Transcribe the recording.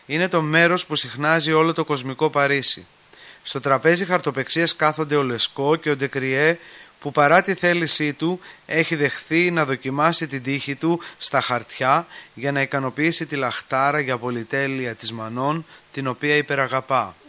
είναι το μέρος που συχνάζει όλο το κοσμικό Παρίσι. Στο τραπέζι χαρτοπαιξίας κάθονται ο Λεσκό και ο Ντεκριέ, που παρά τη θέλησή του έχει δεχθεί να δοκιμάσει την τύχη του στα χαρτιά για να ικανοποιήσει τη λαχτάρα για πολυτέλεια της Μανών, την οποία υπεραγαπά.